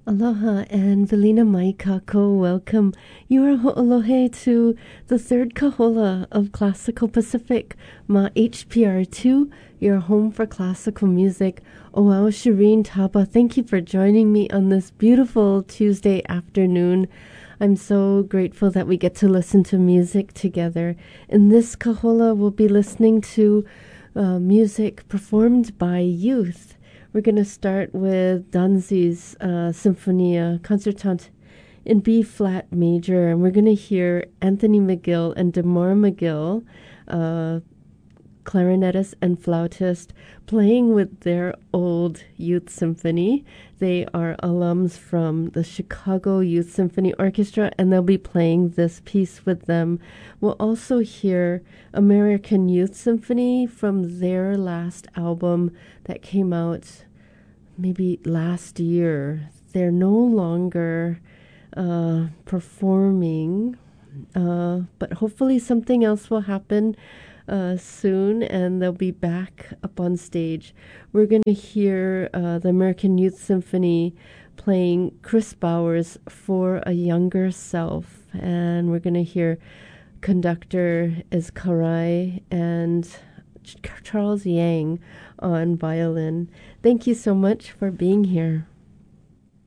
Aloha and Velina Mai Kako, welcome. You are ho'olohe to the third kahola of Classical Pacific, Ma HPR2, your home for classical music. Oao Shireen Taba, thank you for joining me on this beautiful Tuesday afternoon. I'm so grateful that we get to listen to music together. In this kahola, we'll be listening to music performed by youth. We're going to start with Danzi's Sinfonia Concertante in B flat major, and we're going to hear Anthony McGill and Damar McGill, clarinetist and flautist, playing with their old youth symphony. They are alums from the Chicago Youth Symphony Orchestra, and they'll be playing this piece with them. We'll also hear American Youth Symphony from their last album that came out maybe last year. They're no longer performing, but hopefully something else will happen soon, and they'll be back up on stage. We're going to hear the American Youth Symphony playing Chris Bowers' For a Younger Self, and we're going to hear conductor is Karai and Charles Yang on violin. Thank you so much for being here.